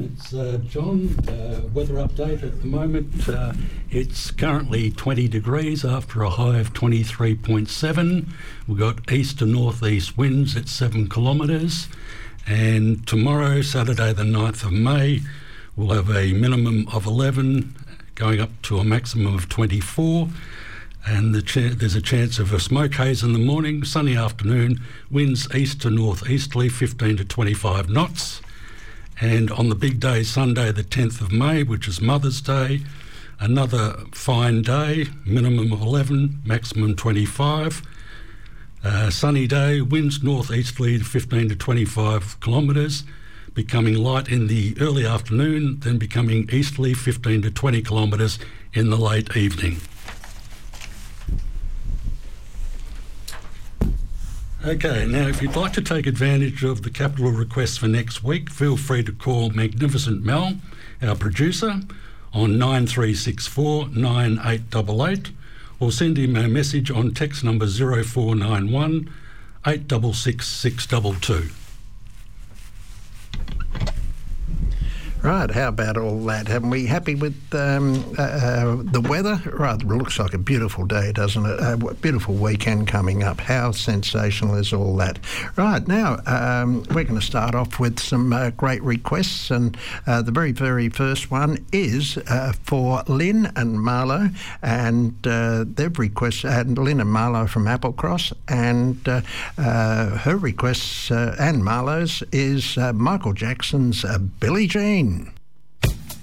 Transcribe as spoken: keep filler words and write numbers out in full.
It's uh, John. Uh, weather update at the moment. Uh, it's currently twenty degrees after a high of twenty-three point seven. We've got east to northeast winds at seven kilometres. And tomorrow, Saturday the ninth of May, we'll have a minimum of eleven going up to a maximum of twenty-four. And the ch- there's a chance of a smoke haze in the morning, sunny afternoon, winds east to northeasterly, fifteen to twenty-five knots. And on the big day, Sunday the tenth of May, which is Mother's Day, another fine day, minimum of eleven, maximum twenty-five. Uh, sunny day, winds northeasterly, fifteen to twenty-five kilometres, becoming light in the early afternoon, then becoming easterly, fifteen to twenty kilometres in the late evening. Okay, now if you'd like to take advantage of the capital requests for next week, feel free to call Magnificent Mel, our producer, on nine three six four nine eight eight eight, or send him a message on text number zero four nine one eight six six six two two. Right, how about all that? Haven't we happy with um, uh, uh, the weather? Right, it looks like a beautiful day, doesn't it? A beautiful weekend coming up. How sensational is all that? Right, now um, we're going to start off with some uh, great requests, and uh, the very, very first one is uh, for Lynn and Marlo, and uh, they've requested, and Lynn and Marlo from Applecross, and uh, uh, her requests uh, and Marlo's is uh, Michael Jackson's uh, Billie Jean.